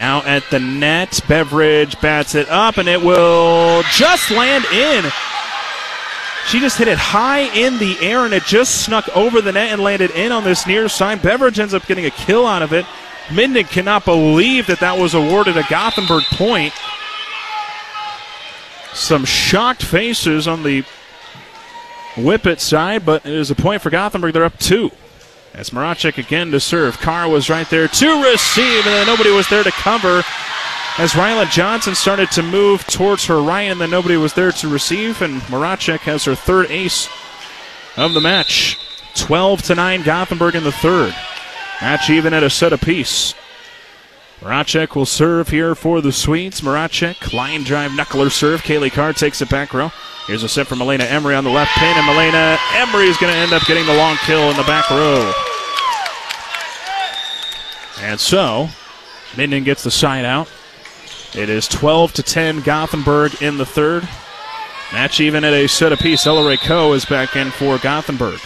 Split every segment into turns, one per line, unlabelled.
Now at the net, Beveridge bats it up, and it will just land in. She just hit it high in the air, and it just snuck over the net and landed in on this near side. Beveridge ends up getting a kill out of it. Minden cannot believe that was awarded a Gothenburg point. Some shocked faces on the Whippet side, but it is a point for Gothenburg. They're up 2. As Maracek again to serve. Carr was right there to receive, and then nobody was there to cover. As Ryland Johnson started to move towards her right, and then nobody was there to receive, and Maracek has her third ace of the match. 12-9 Gothenburg in the third. Match even at a set apiece. Maracek will serve here for the Swedes. Maracek, line drive, knuckler serve. Kaylee Carr takes it back row. Here's a set from Milena Emery on the left pin, and Milena Emery is going to end up getting the long kill in the back row. And so, Minden gets the side out. It is 12-10 Gothenburg in the third. Match even at a set apiece. Ella Ray Coe is back in for Gothenburg.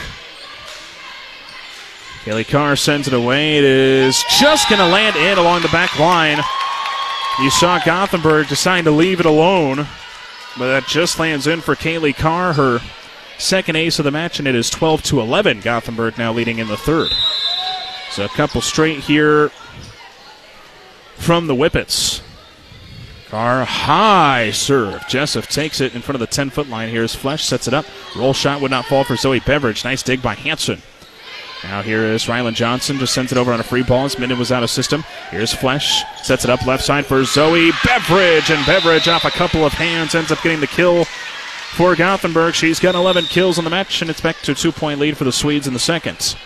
Kaylee Carr sends it away. It is just going to land in along the back line. You saw Gothenburg decide to leave it alone, but that just lands in for Kaylee Carr, her second ace of the match, and it is 12-11. Gothenburg now leading in the third. So a couple straight here from the Whippets. Carr, high serve. Jessup takes it in front of the 10-foot line. Here's Flesh, sets it up. Roll shot would not fall for Zoe Beveridge. Nice dig by Hanson. Now here is Ryland Johnson, just sends it over on a free ball as Minden was out of system. Here's Flesh, sets it up left side for Zoe Beveridge, and Beveridge off a couple of hands ends up getting the kill for Gothenburg. She's got 11 kills on the match, and it's back to a 2-point lead for the Swedes in the second.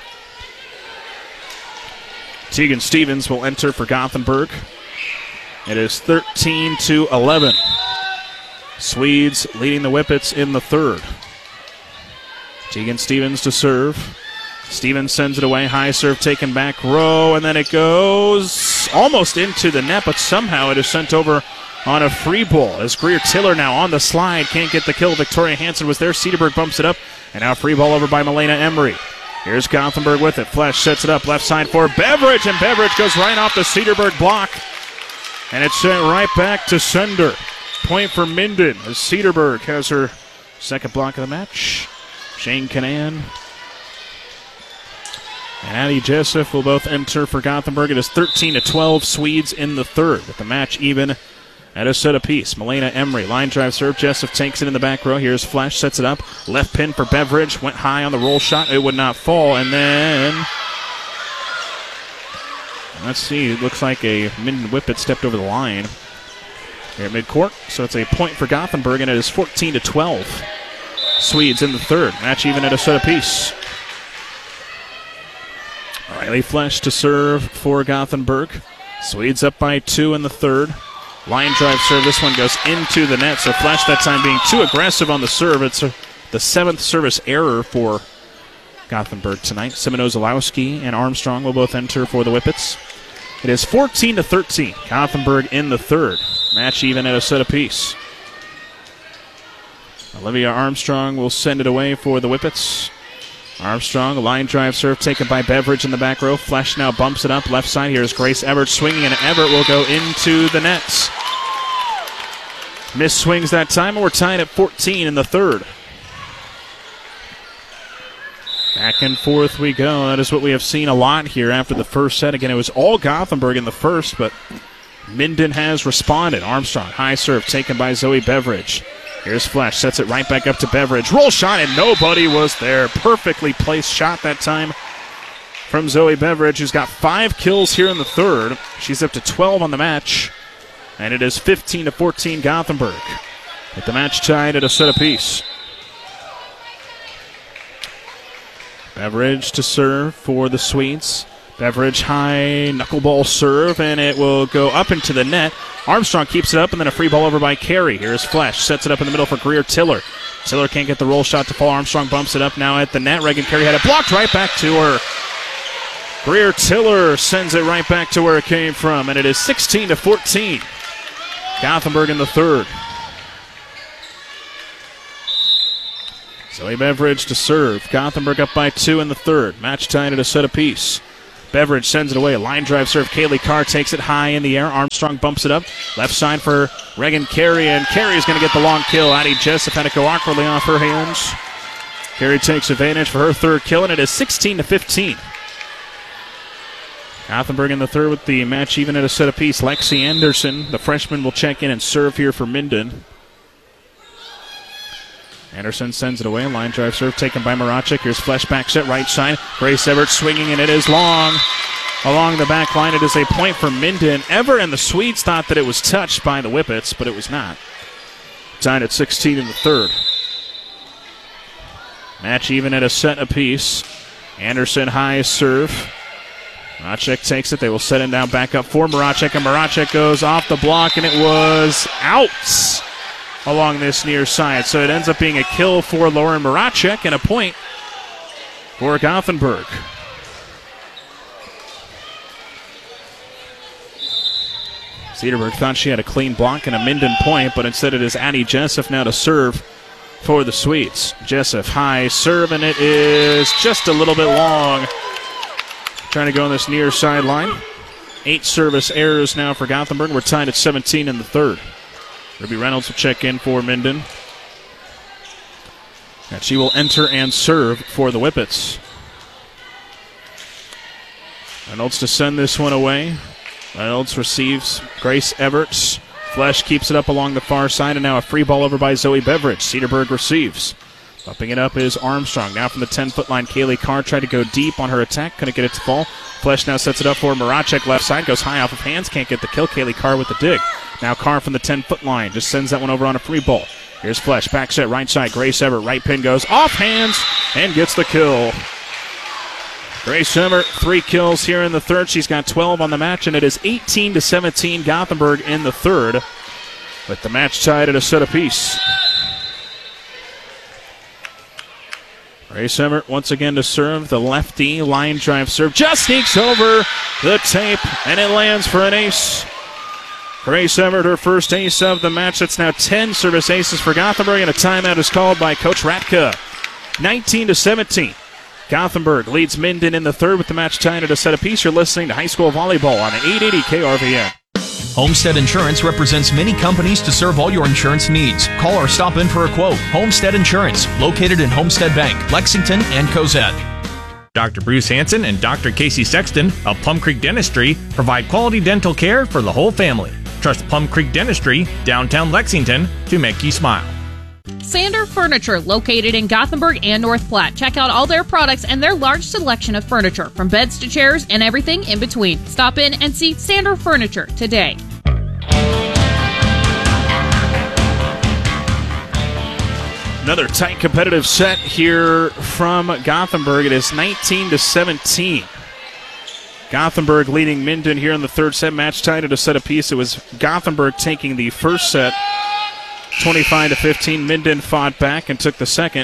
Tegan Stevens will enter for Gothenburg. It is 13-11. Swedes leading the Whippets in the third. Tegan Stevens to serve. Stevens sends it away. High serve taken back row, and then it goes almost into the net, but somehow it is sent over on a free ball. As Greer Tiller now on the slide, can't get the kill. Victoria Hansen was there. Cedarburg bumps it up, and now free ball over by Milena Emery. Here's Gothenburg with it. Flesh sets it up left side for Beveridge, and Beveridge goes right off the Cedarburg block. And it's sent right back to sender. Point for Minden as Cedarburg has her second block of the match. Shane Canan and Addie Jessup will both enter for Gothenburg. It is 13-12 Swedes in the third, with the match even at a set apiece. Milena Emery, line drive serve. Jessup takes it in the back row. Here's Flesh, sets it up. Left pin for Beveridge. Went high on the roll shot. It would not fall. And then, let's see, it looks like a Minden Whippet stepped over the line here at midcourt. So it's a point for Gothenburg, and it is 14-12. Swedes in the third. Match even at a set apiece. Riley Flesh to serve for Gothenburg. Swedes up by 2 in the third. Line drive serve. This one goes into the net. So Flesh that time being too aggressive on the serve. It's the 7th service error for Gothenburg tonight. Semeno-Zalowski and Armstrong will both enter for the Whippets. It is 14-13. Gothenburg in the third. Match even at a set apiece. Olivia Armstrong will send it away for the Whippets. Armstrong, a line drive serve taken by Beveridge in the back row. Flesh now bumps it up left side. Here's Grace Everett swinging, and Everett will go into the nets. Miss swings that time, and we're tied at 14 in the third. Back and forth we go. That is what we have seen a lot here after the first set. Again, it was all Gothenburg in the first, but Minden has responded. Armstrong, high serve taken by Zoe Beveridge. Here's Flesh, sets it right back up to Beveridge. Roll shot, and nobody was there. Perfectly placed shot that time from Zoe Beveridge, who's got 5 kills here in the third. She's up to 12 on the match, and it is 15-14 Gothenburg, with the match tied at a set apiece. Beveridge to serve for the Swedes. Beveridge high knuckleball serve, and it will go up into the net. Armstrong keeps it up, and then a free ball over by Carey. Here's Flesh, sets it up in the middle for Greer Tiller. Tiller can't get the roll shot to fall. Armstrong bumps it up now at the net. Reagan Carey had it blocked right back to her. Greer Tiller sends it right back to where it came from, and it is 16-14. Gothenburg in the third. Zoe Beveridge to serve. Gothenburg up by 2 in the third. Match tied at a set apiece. Beveridge sends it away. Line drive serve. Kaylee Carr takes it high in the air. Armstrong bumps it up. Left side for Reagan Carey, and Carey's going to get the long kill. Addie Jessup had to go awkwardly off her hands. Carey takes advantage for her third kill, and it is 16-15. Gothenburg in the third with the match even at a set apiece. Lexi Anderson, the freshman, will check in and serve here for Minden. Anderson sends it away. Line drive serve taken by Marachik. Here's flashback set right side. Grace Everett swinging, and it is long. Along the back line, it is a point for Minden. Everett and the Swedes thought that it was touched by the Whippets, but it was not. Tied at 16 in the third. Match even at a set apiece. Anderson high serve. Marachik takes it. They will set it down back up for Marachik, and Marachik goes off the block, and it was out along this near side. So it ends up being a kill for Lauren Marachik and a point for Gothenburg. Cedarburg thought she had a clean block and a Minden point, but instead it is Addie Jessup now to serve for the Swedes. Jessup high serve, and it is just a little bit long. Trying to go on this near sideline. 8 service errors now for Gothenburg. We're tied at 17 in the third. Ruby Reynolds will check in for Minden. And she will enter and serve for the Whippets. Reynolds to send this one away. Reynolds receives Grace Everts. Flesh keeps it up along the far side, and now a free ball over by Zoe Beveridge. Cedarburg receives. Bumping it up is Armstrong. Now from the 10-foot line, Kaylee Carr tried to go deep on her attack. Couldn't get it to fall. Flesh now sets it up for Marachik. Left side goes high off of hands. Can't get the kill. Kaylee Carr with the dig. Now Carr from the 10-foot line just sends that one over on a free ball. Here's Flesh. Back set right side. Grace Everett. Right pin goes off hands and gets the kill. Grace Everett, 3 kills here in the third. She's got 12 on the match, and it is 18-17 Gothenburg in the third, with the match tied at a set apiece. Grace Everett once again to serve. The lefty line drive serve just sneaks over the tape, and it lands for an ace. Grace Everett, her first ace of the match. That's now 10 service aces for Gothenburg, and a timeout is called by Coach Ratka. 19-17. Gothenburg leads Minden in the third with the match tied at a set apiece. You're listening to high school volleyball on 880 KRVN.
Homestead Insurance represents many companies to serve all your insurance needs. Call or stop in for a quote. Homestead Insurance, located in Homestead Bank, Lexington, and Cozette.
Dr. Bruce Hansen and Dr. Casey Sexton of Plum Creek Dentistry provide quality dental care for the whole family. Trust Plum Creek Dentistry, downtown Lexington, to make you smile.
Sander Furniture, located in Gothenburg and North Platte. Check out all their products and their large selection of furniture, from beds to chairs and everything in between. Stop in and see Sander Furniture today.
Another tight competitive set here from Gothenburg. It is 19-17. Gothenburg leading Minden here in the third set. Match tied at a set apiece. It was Gothenburg taking the first set 25-15. Minden fought back and took the second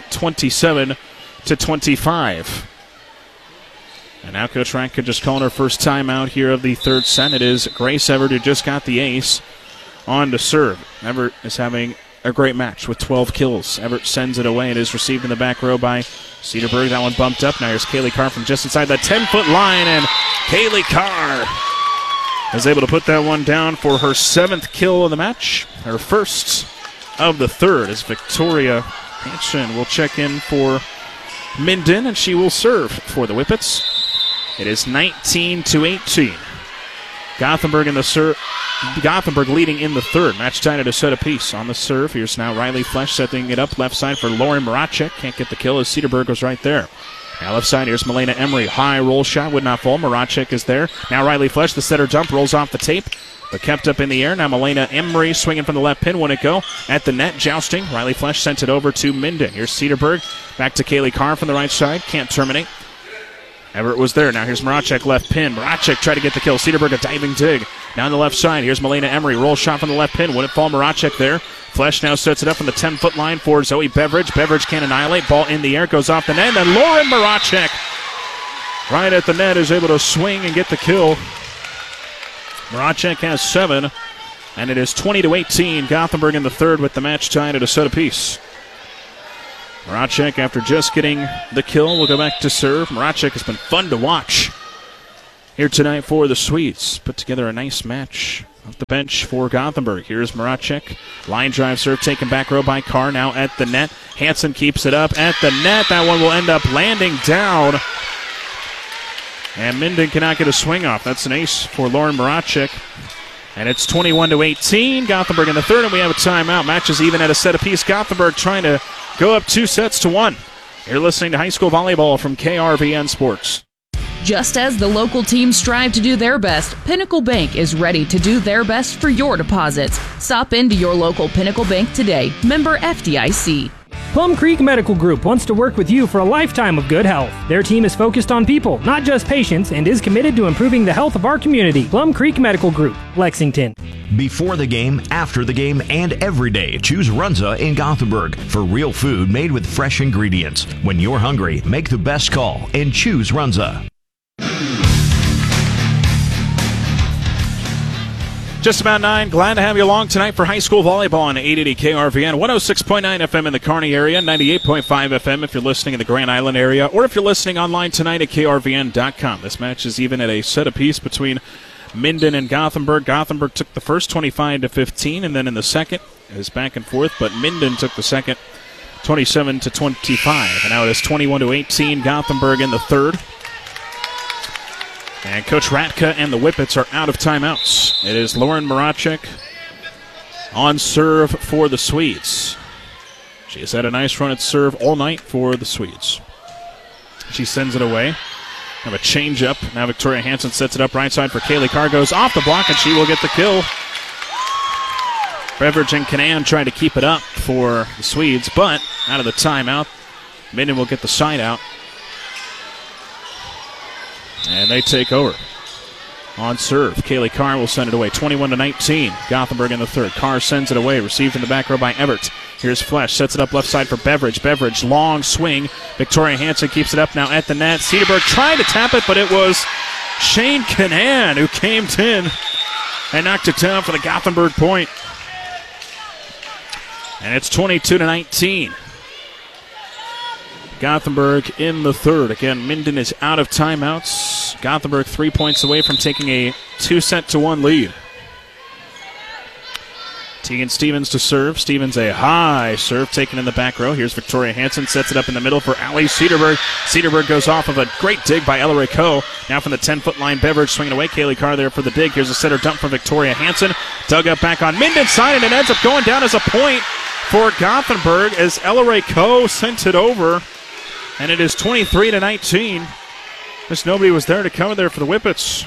27-25. And now Coach Rankin just calling her first timeout here of the third set. It is Grace Everett who just got the ace on to serve. Everett is having a great match with 12 kills. Everett sends it away and is received in the back row by Cedarburg. That one bumped up. Now here's Kaylee Carr from just inside the 10-foot line, and Kaylee Carr is able to put that one down for her 7th kill of the match. Her first of the third as Victoria Hansen will check in for Minden, and she will serve for the Whippets. It is 19-18. Gothenburg leading in the third. Match tied at a set apiece. On the serve, here's now Riley Flesh setting it up left side for Lauren Marachik. Can't get the kill as Cedarburg was right there. Now left side, here's Milena Emery. High roll shot, would not fall. Marachik is there. Now Riley Flesh, the setter jump, rolls off the tape, but kept up in the air. Now Milena Emery swinging from the left pin. Wouldn't it go? At the net, jousting. Riley Flesh sent it over to Minden. Here's Cedarburg. Back to Kaylee Carr from the right side. Can't terminate. Everett was there. Now here's Marachik left pin. Marachik tried to get the kill. Cedarburg a diving dig. Now on the left side, here's Milena Emery. Roll shot from the left pin. Wouldn't fall. Marachik there. Flesh now sets it up from the 10-foot line for Zoe Beveridge. Beveridge can't annihilate. Ball in the air. Goes off the net. And Lauren Marachik right at the net is able to swing and get the kill. Marachik has 7. And it is 20-18. Gothenburg in the third with the match tied at a set apiece. Marachik, after just getting the kill, will go back to serve. Marachik has been fun to watch here tonight for the Swedes. Put together a nice match off the bench for Gothenburg. Here's Maracek. Line drive serve taken back row by Carr. Now at the net. Hansen keeps it up at the net. That one will end up landing down. And Minden cannot get a swing off. That's an ace for Lauren Maracek. And it's 21-18. Gothenburg in the third, and we have a timeout. Match is even at a set apiece. Gothenburg trying to go up 2-1. You're listening to high school volleyball from KRVN Sports.
Just as the local teams strive to do their best, Pinnacle Bank is ready to do their best for your deposits. Stop into your local Pinnacle Bank today. Member FDIC.
Plum Creek Medical Group wants to work with you for a lifetime of good health. Their team is focused on people, not just patients, and is committed to improving the health of our community. Plum Creek Medical Group, Lexington.
Before the game, after the game, and every day, choose Runza in Gothenburg for real food made with fresh ingredients. When you're hungry, make the best call and choose Runza.
Just about 9. Glad to have you along tonight for high school volleyball on 880 KRVN, 106.9 FM in the Kearney area, 98.5 FM if you're listening in the Grand Island area, or if you're listening online tonight at krvn.com. This match is even at a set apiece between Minden and Gothenburg. Gothenburg took the first 25-15, and then in the second it was back and forth, but Minden took the second 27-25. And now it is 21-18, Gothenburg in the third. And Coach Ratka and the Whippets are out of timeouts. It is Lauren Maracek on serve for the Swedes. She has had a nice run at serve all night for the Swedes. She sends it away. Have a change up. Now Victoria Hansen sets it up right side for Kaylee Carr. Goes off the block and she will get the kill. Beveridge and Canan trying to keep it up for the Swedes, but out of the timeout, Minden will get the side out. And they take over. On serve, Kaylee Carr will send it away. 21-19. Gothenburg in the third. Carr sends it away. Received in the back row by Everett. Here's Flesch. Sets it up left side for Beveridge. Beveridge, long swing. Victoria Hansen keeps it up now at the net. Cedarburg trying to tap it, but it was Shane Canan who came in and knocked it down for the Gothenburg point. And it's 22-19. Gothenburg in the third. Again, Minden is out of timeouts. Gothenburg 3 points away from taking a 2-1 lead. Tegan Stevens to serve. Stevens a high serve taken in the back row. Here's Victoria Hansen. Sets it up in the middle for Allie Cedarburg. Cedarburg goes off of a great dig by Ella Coe. Now from the 10-foot line, Beveridge swinging away. Kaylee Carr there for the dig. Here's a center dump from Victoria Hansen. Dug up back on Minden's side, and it ends up going down as a point for Gothenburg as Ella Coe sent it over. And it is 23-19. Just nobody was there to cover there for the Whippets.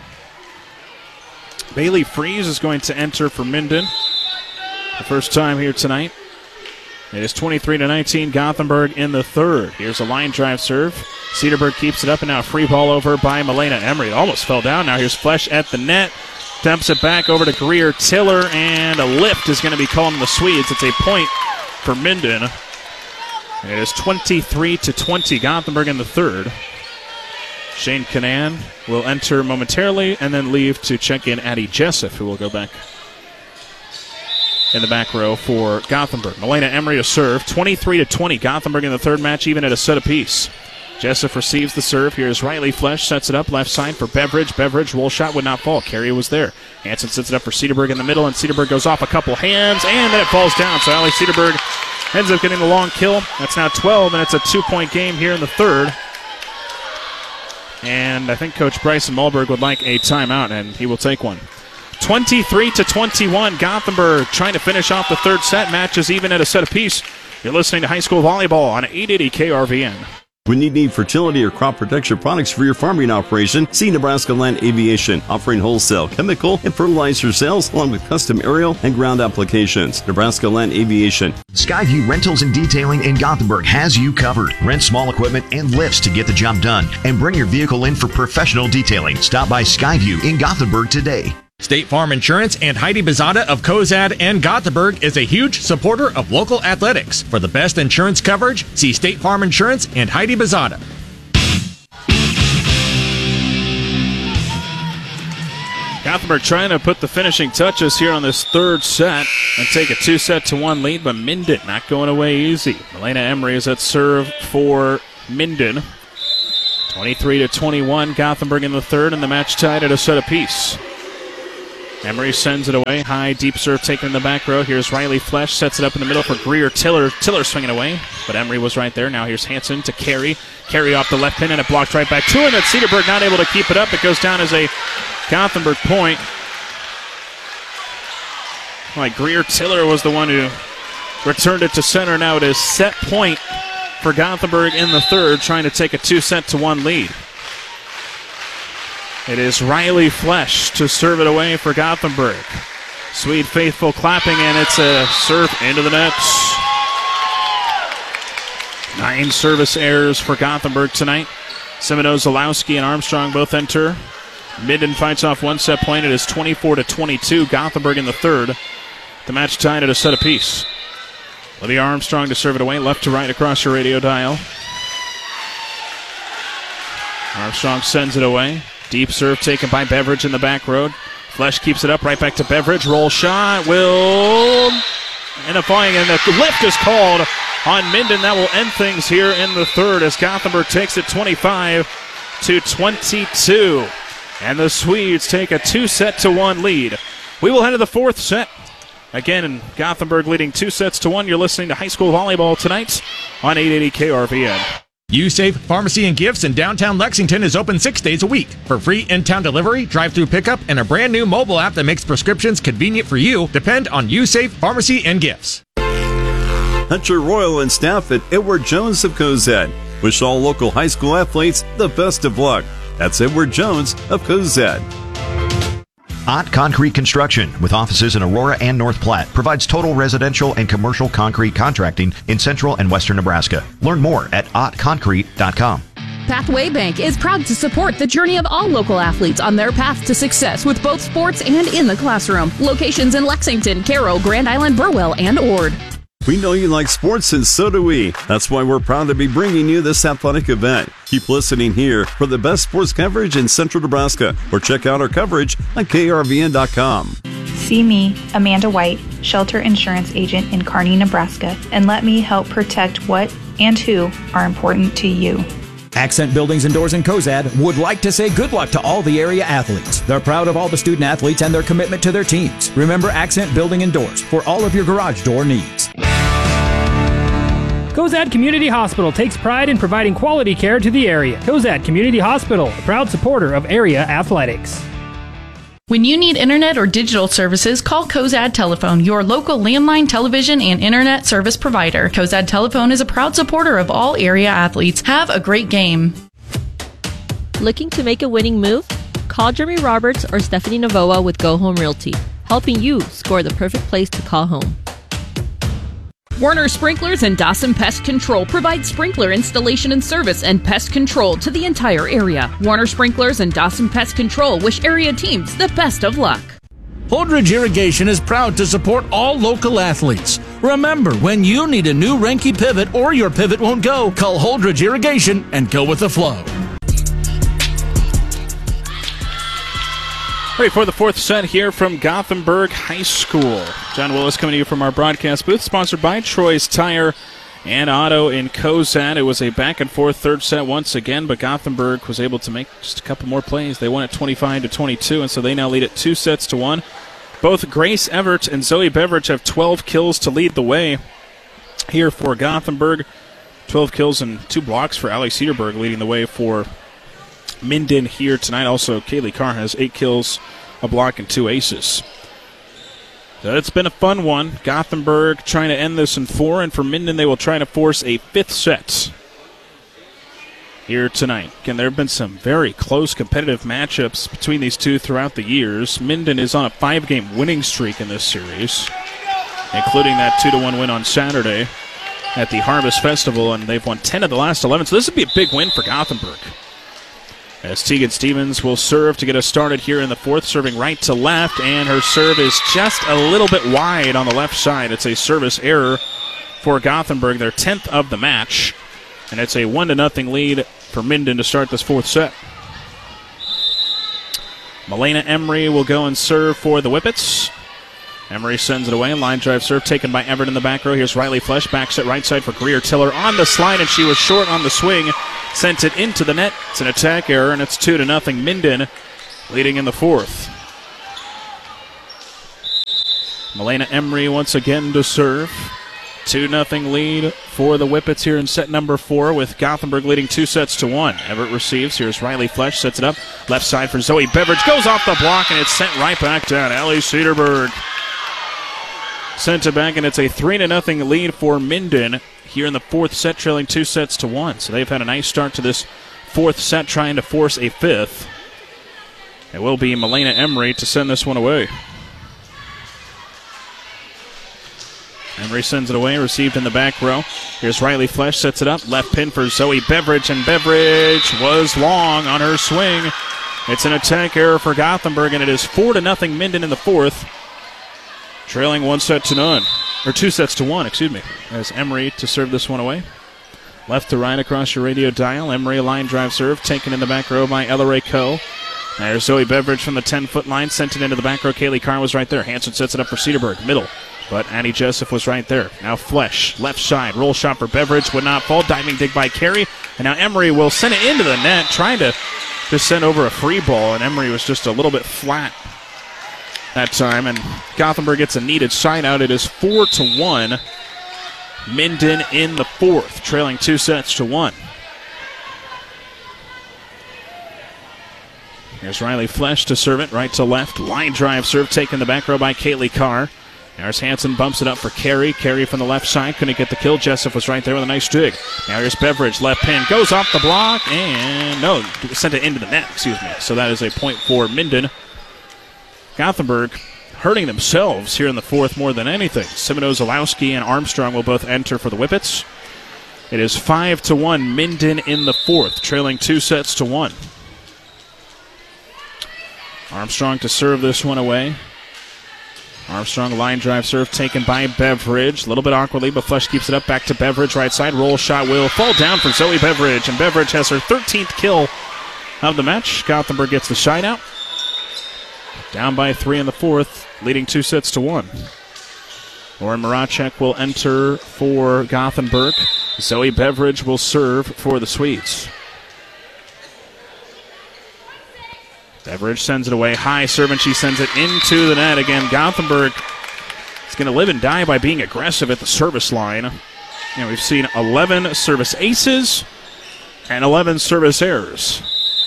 Bailey Freeze is going to enter for Minden. The first time here tonight. It is 23-19, Gothenburg in the third. Here's a line drive serve. Cedarburg keeps it up, and now a free ball over by Milena Emery. It almost fell down. Now here's Flesch at the net. Dumps it back over to Greer Tiller, and a lift is going to be called on the Swedes. It's a point for Minden. It is 23-20, Gothenburg in the third. Shane Canan will enter momentarily and then leave to check in Addie Jessup, who will go back in the back row for Gothenburg. Milena Emery to serve, 23-20, Gothenburg in the third match, even at a set apiece. Jessup receives the serve. Here's Riley Flesch, sets it up left side for Beveridge. Beveridge, roll shot would not fall. Carey was there. Hansen sets it up for Cedarburg in the middle, and Cedarburg goes off a couple hands, and then it falls down. So Allie Cedarburg ends up getting the long kill. That's now 12, and it's a 2-point game here in the third. And I think Coach Bryson Malberg would like a timeout, and he will take one. 23-21, Gothenburg trying to finish off the third set. Match is even at a set apiece. You're listening to high school volleyball on 880 KRVN.
When you need fertility or crop protection products for your farming operation, see Nebraska Land Aviation, offering wholesale, chemical, and fertilizer sales along with custom aerial and ground applications. Nebraska Land Aviation.
Skyview Rentals and Detailing in Gothenburg has you covered. Rent small equipment and lifts to get the job done. And bring your vehicle in for professional detailing. Stop by Skyview in Gothenburg today.
State Farm Insurance and Heidi Bezada of Cozad and Gothenburg is a huge supporter of local athletics. For the best insurance coverage, see State Farm Insurance and Heidi Bezada.
Gothenburg trying to put the finishing touches here on this third set and take a 2-1 lead, but Minden not going away easy. Milena Emery is at serve for Minden. 23-21, Gothenburg in the third, and the match tied at a set apiece. Emery sends it away. High, deep serve taken in the back row. Here's Riley Flesch. Sets it up in the middle for Greer Tiller. Tiller swinging away, but Emery was right there. Now here's Hansen to Carey. Carey off the left pin, and it blocked right back to him. And Cedarburg not able to keep it up. It goes down as a Gothenburg point. Like Greer Tiller was the one who returned it to center. Now it is set point for Gothenburg in the third, trying to take a 2-1 lead. It is Riley Flesch to serve it away for Gothenburg. Swede faithful clapping, and it's a serve into the nets. 9 service errors for Gothenburg tonight. Semino, Zalowski, and Armstrong both enter. Minden fights off one set point. It is 24-22. Gothenburg in the third. The match tied at a set apiece. Olivia Armstrong to serve it away, left to right across your radio dial. Armstrong sends it away. Deep serve taken by Beveridge in the back road. Flesch keeps it up, right back to Beveridge. Roll shot will end up falling, and the lift is called on Minden. That will end things here in the third as Gothenburg takes it 25-22. And the Swedes take a 2-1 lead. We will head to the fourth set. Again, Gothenburg leading 2-1. You're listening to high school volleyball tonight on 880 KRVN.
USafe Pharmacy and Gifts in downtown Lexington is open 6 days a week. For free in-town delivery, drive-through pickup, and a brand new mobile app that makes prescriptions convenient for you, depend on USafe Pharmacy and Gifts.
Hunter Royal and staff at Edward Jones of Cozad wish all local high school athletes the best of luck. That's Edward Jones of Cozad.
Ott Concrete Construction, with offices in Aurora and North Platte, provides total residential and commercial concrete contracting in central and western Nebraska. Learn more at ottconcrete.com.
Pathway Bank is proud to support the journey of all local athletes on their path to success with both sports and in the classroom. Locations in Lexington, Caro, Grand Island, Burwell, and Ord.
We know you like sports, and so do we. That's why we're proud to be bringing you this athletic event. Keep listening here for the best sports coverage in central Nebraska, or check out our coverage on KRVN.com.
See me, Amanda White, shelter insurance agent in Kearney, Nebraska, and let me help protect what and who are important to you.
Accent Buildings and Doors in Cozad would like to say good luck to all the area athletes. They're proud of all the student athletes and their commitment to their teams. Remember Accent Building and Doors for all of your garage door needs.
Cozad Community Hospital takes pride in providing quality care to the area. Cozad Community Hospital, a proud supporter of area athletics.
When you need internet or digital services, call Cozad Telephone, your local landline, television, and internet service provider. Cozad Telephone is a proud supporter of all area athletes. Have a great game.
Looking to make a winning move? Call Jeremy Roberts or Stephanie Navoa with Go Home Realty, helping you score the perfect place to call home.
Warner Sprinklers and Dawson Pest Control provide sprinkler installation and service and pest control to the entire area. Warner Sprinklers and Dawson Pest Control wish area teams the best of luck.
Holdridge Irrigation is proud to support all local athletes. Remember, when you need a new Renke pivot or your pivot won't go, call Holdridge Irrigation and go with the flow.
Ready for the fourth set here from Gothenburg High School. John Willis coming to you from our broadcast booth, sponsored by Troy's Tire and Auto in Cozad. It was a back-and-forth third set once again, but Gothenburg was able to make just a couple more plays. They won at 25-22, and so they now lead at 2-1. Both Grace Everett and Zoe Beveridge have 12 kills to lead the way here for Gothenburg. 12 kills and 2 blocks for Allie Cedarburg, leading the way for Minden here tonight. Also, Kaylee Carr has 8 kills, a block, and 2 aces. So it's been a fun one. Gothenburg trying to end this in 4, and for Minden, they will try to force a 5th set here tonight. Again, there have been some very close competitive matchups between these two throughout the years. Minden is on a 5-game winning streak in this series, including that 2-1 win on Saturday at the Harvest Festival, and they've won 10 of the last 11, so this would be a big win for Gothenburg. As Tegan Stevens will serve to get us started here in the fourth, serving right to left, and her serve is just a little bit wide on the left side. It's a service error for Gothenburg, their 10th of the match, and it's a 1-0 lead for Minden to start this fourth set. Milena Emery will go and serve for the Whippets. Emery sends it away. Line drive serve taken by Everett in the back row. Here's Riley Flesch. Back set right side for Greer Tiller on the slide, and she was short on the swing. Sent it into the net. It's an attack error, and it's 2-0. Minden leading in the fourth. Milena Emery once again to serve. 2-0 lead for the Whippets here in set number 4, with Gothenburg leading 2-1. Everett receives. Here's Riley Flesch. Sets it up. Left side for Zoe Beveridge. Goes off the block, and it's sent right back down. Allie Cedarberg sent it back, and it's a 3-0 lead for Minden here in the fourth set, trailing 2-1. So they've had a nice start to this fourth set, trying to force a fifth. It will be Milena Emery to send this one away. Emery sends it away, received in the back row. Here's Riley Flesch, sets it up. Left pin for Zoe Beveridge, and Beveridge was long on her swing. It's an attack error for Gothenburg, and it is 4-0 Minden in the fourth. Trailing 2-1, excuse me. As Emery to serve this one away. Left to right across your radio dial. Emery line drive serve, taken in the back row by Ella Ray Coe. There's Zoe Beveridge from the 10-foot line, sent it into the back row. Kaylee Carr was right there. Hanson sets it up for Cedarberg, middle. But Annie Jessup was right there. Now Flesch, left side, roll shot for Beveridge, would not fall. Diving dig by Carey. And now Emery will send it into the net, trying to just send over a free ball, and Emery was just a little bit flat that time. And Gothenburg gets a needed side out. It is 4-1. Minden in the fourth, trailing 2-1. Here's Riley Flesch to serve it, right to left. Line drive serve taken the back row by Kaylee Carr. There's Hanson, bumps it up for Carey. Carey from the left side, couldn't get the kill. Jessup was right there with a nice dig. Now here's Beveridge, left pin, goes off the block, and no, sent it into the net, excuse me. So that is a point for Minden. Gothenburg hurting themselves here in the fourth more than anything. Semino-Zalowski and Armstrong will both enter for the Whippets. It is 5-1, Minden in the fourth, trailing 2-1. Armstrong to serve this one away. Armstrong line drive serve taken by Beveridge. A little bit awkwardly, but Flesch keeps it up. Back to Beveridge, right side. Roll shot will fall down for Zoe Beveridge. And Beveridge has her 13th kill of the match. Gothenburg gets the shine out. Down by 3 in the fourth, leading 2-1. Lauren Maracek will enter for Gothenburg. Zoe Beveridge will serve for the Swedes. Beveridge sends it away. High serve, and she sends it into the net. Again, Gothenburg is going to live and die by being aggressive at the service line. And we've seen 11 service aces and 11 service errors.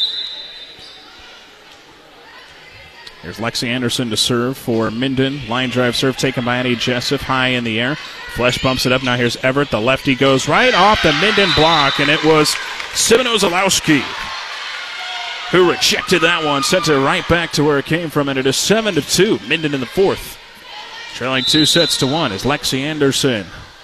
Here's Lexi Anderson to serve for Minden. Line drive serve taken by Annie Jessup, high in the air. Flesch bumps it up. Now here's Everett. The lefty goes right off the Minden block, and it was Semino-Zalowski who rejected that one, sent it right back to where it came from, and it is 7-2. Minden in the fourth, trailing 2-1 is Lexi Anderson.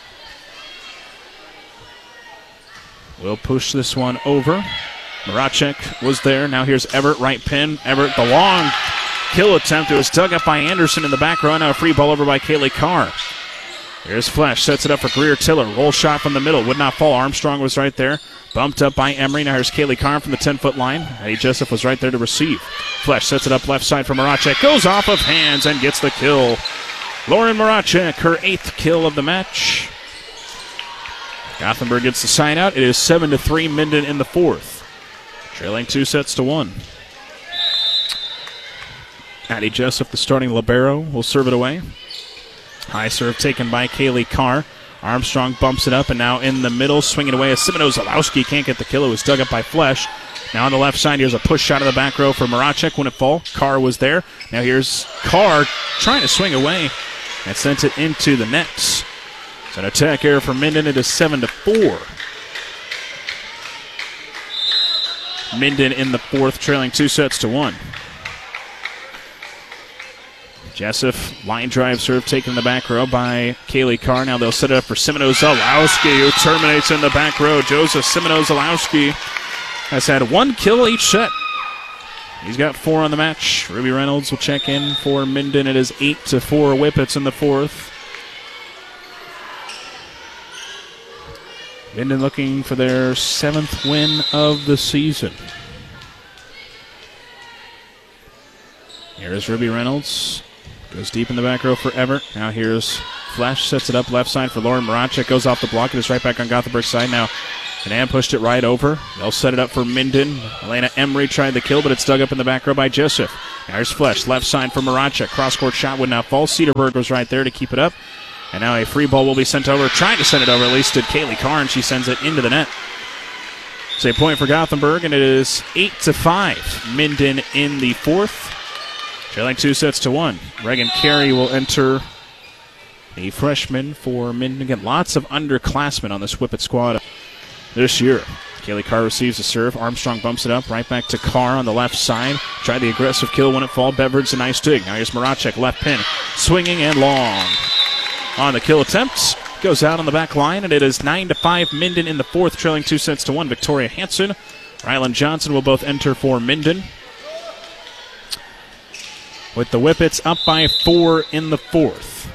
We'll push this one over. Maracek was there. Now here's Everett, right pin. Everett, the long kill attempt. It was dug up by Anderson in the back row. Now a free ball over by Kaylee Carr. Here's Flesch, sets it up for Greer Tiller. Roll shot from the middle, would not fall. Armstrong was right there. Bumped up by Emery. Now here's Kaylee Carr from the 10-foot line. Eddie Jessup was right there to receive. Flesch sets it up left side for Maracek. Goes off of hands and gets the kill. Lauren Maracek, her 8th kill of the match. Gothenburg gets the sign out. It is 7-3 Minden in the fourth, trailing 2-1. Addie Jessup, the starting libero, will serve it away. High serve taken by Kaylee Carr. Armstrong bumps it up, and now in the middle, swinging away as Semino-Zalowski can't get the kill. It was dug up by Flesch. Now on the left side, here's a push shot of the back row for Maracek. Wouldn't fall. Carr was there. Now here's Carr trying to swing away and sent it into the nets. It's an attack error for Minden. It is 7-4. Minden in the fourth, trailing 2-1. Jessup, line drive serve taken in the back row by Kaylee Carr. Now they'll set it up for Semino-Zalowski, who terminates in the back row. Joseph Semino-Zalowski has had 1 kill each set. He's got 4 on the match. Ruby Reynolds will check in for Minden. It is 8-4 Whippets in the fourth. Minden looking for their 7th win of the season. Here's Ruby Reynolds. Goes deep in the back row for Everett. Now here's Flesch, sets it up left side for Lauren Maracek. Goes off the block. It is right back on Gothenburg's side. Now Canan pushed it right over. They'll set it up for Minden. Elena Emery tried the kill, but it's dug up in the back row by Jessup. There's Flesh, left side for Maracek. Cross-court shot would not fall. Cedarburg was right there to keep it up. And now a free ball will be sent over. Trying to send it over, at least did Kaylee Carr, and she sends it into the net. It's a point for Gothenburg, and it is 8-5. Minden in the fourth. Trailing 2-1. Reagan Carey will enter, the freshman for Minden. Again, lots of underclassmen on this Whippet squad this year. Kaylee Carr receives the serve. Armstrong bumps it up right back to Carr on the left side. Tried the aggressive kill when it fall. Beveridge a nice dig. Now here's Maracek, left pin. Swinging and long. On the kill attempt. Goes out on the back line, and it is 9-5 Minden in the fourth, trailing 2-1. Victoria Hanson, Ryland Johnson will both enter for Minden. With the Whippets up by 4 in the fourth.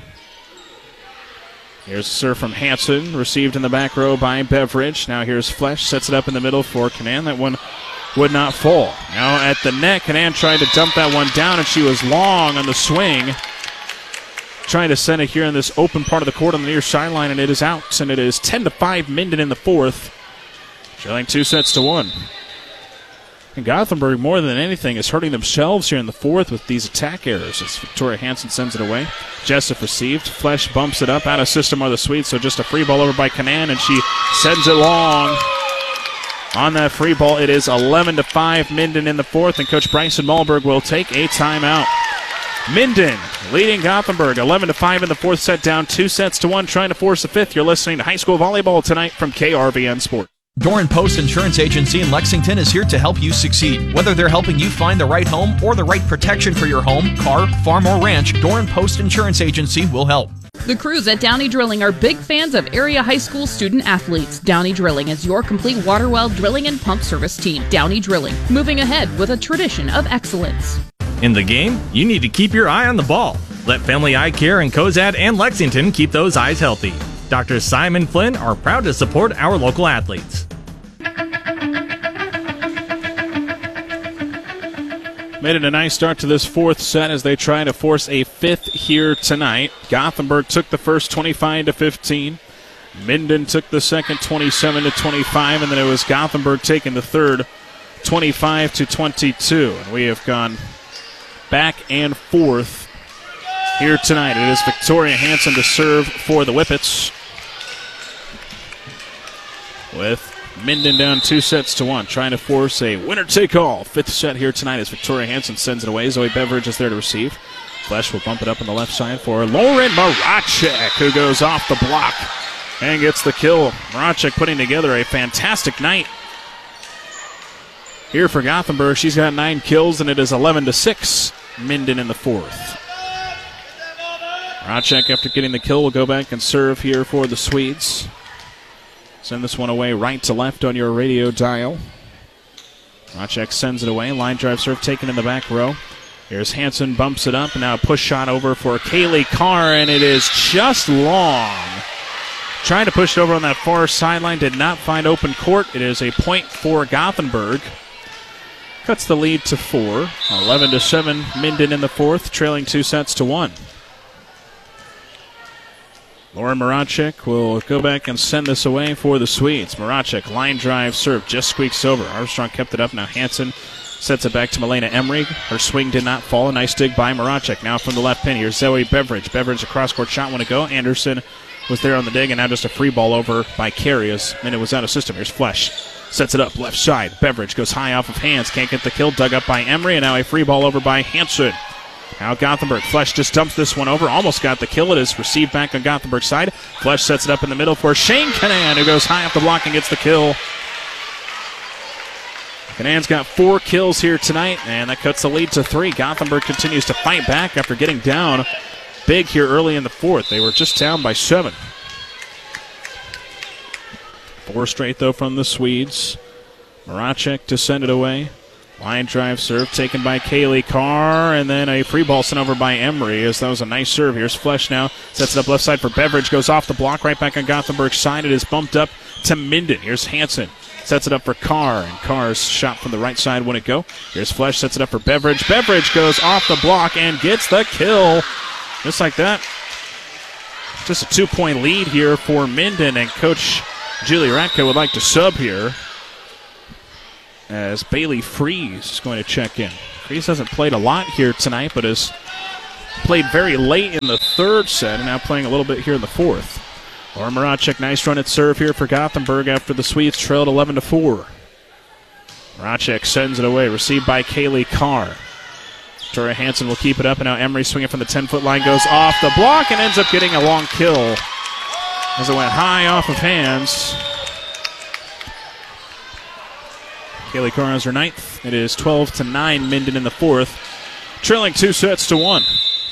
Here's a serve from Hanson, received in the back row by Beveridge. Now here's Flesh, sets it up in the middle for Canan. That one would not fall. Now at the net, Canan tried to dump that one down, and she was long on the swing. Trying to send it here in this open part of the court on the near sideline, and it is out. And it is 10-5 Minden in the fourth, trailing 2-1. And Gothenburg, more than anything, is hurting themselves here in the fourth with these attack errors as Victoria Hanson sends it away. Jessup received. Flesh bumps it up. Out of system are the Swedes, so just a free ball over by Canan, and she sends it long. On that free ball, it is 11-5 Minden in the fourth, and Coach Bryson Malberg will take a timeout. Minden leading Gothenburg 11-5 in the fourth set, down 2-1, trying to force the fifth. You're listening to high school volleyball tonight from KRVN Sport.
Doran Post Insurance Agency in Lexington is here to help you succeed. Whether they're helping you find the right home or the right protection for your home, car, farm, or ranch, Doran Post Insurance Agency will help.
The crews at Downey Drilling are big fans of area high school student athletes. Downey Drilling is your complete water well drilling and pump service team. Downey Drilling, moving ahead with a tradition of excellence.
In the game, you need to keep your eye on the ball. Let Family Eye Care in Cozad and Lexington keep those eyes healthy. Dr. Simon Flynn are proud to support our local athletes.
Made it a nice start to this fourth set as they try to force a fifth here tonight. Gothenburg took the first 25-15. Minden took the second 27-25, and then it was Gothenburg taking the third 25-22. And we have gone back and forth here tonight. It is Victoria Hanson to serve for the Whippets, with Minden down 2-1, trying to force a winner-take-all. Fifth set here tonight as Victoria Hanson sends it away. Zoe Beveridge is there to receive. Flesh will bump it up on the left side for Lauren Maracek, who goes off the block and gets the kill. Maracek putting together a fantastic night here for Gothenburg. She's got 9 kills, and it is 11-6. Minden in the fourth. Maracek, after getting the kill, will go back and serve here for the Swedes. Send this one away right to left on your radio dial. Maracek sends it away. Line drive serve taken in the back row. Here's Hanson, bumps it up, and now a push shot over for Kaylee Carr, and it is just long. Trying to push it over on that far sideline, did not find open court. It is a point for Gothenburg. Cuts the lead to 4. 11-7, Minden in the fourth, trailing 2-1. Lauren Maracek will go back and send this away for the Swedes. Maracek, line drive serve, just squeaks over. Armstrong kept it up. Now Hanson sets it back to Milena Emery. Her swing did not fall. A nice dig by Maracek. Now from the left pin, here's Zoe Beveridge. Beveridge, a cross-court shot, want to go. Anderson was there on the dig, and now just a free ball over by Carey as Minute was out of system. Here's Flesh. Sets it up, left side. Beveridge goes high off of hands. Can't get the kill. Dug up by Emery, and now a free ball over by Hanson. Now Gothenburg. Flesh just dumps this one over. Almost got the kill. It is received back on Gothenburg's side. Flesh sets it up in the middle for Shane Canan, who goes high off the block and gets the kill. Canan's got 4 kills here tonight, and that cuts the lead to 3. Gothenburg continues to fight back after getting down big here early in the fourth. They were just down by 7. 4 straight, though, from the Swedes. Maracek to send it away. Line drive serve taken by Kaylee Carr, and then a free ball sent over by Emery, as that was a nice serve. Here's Flesh now. Sets it up left side for Beveridge. Goes off the block right back on Gothenburg's side. It is bumped up to Minden. Here's Hanson. Sets it up for Carr, and Carr's shot from the right side wouldn't go. Here's Flesh. Sets it up for Beveridge. Beveridge goes off the block and gets the kill. Just like that. Just a 2-point lead here for Minden, and Coach Julie Ratka would like to sub here as Bailey Freeze is going to check in. Freeze hasn't played a lot here tonight, but has played very late in the third set and now playing a little bit here in the fourth. Laura Maracek, nice run at serve here for Gothenburg after the Swedes trailed 11-4. Maracek sends it away, received by Kaylee Carr. Victoria Hansen will keep it up, and now Emery swinging from the 10-foot line goes off the block and ends up getting a long kill as it went high off of hands. Kaylee Carr has her ninth. It is 12-9 Minden in the fourth, trailing 2-1.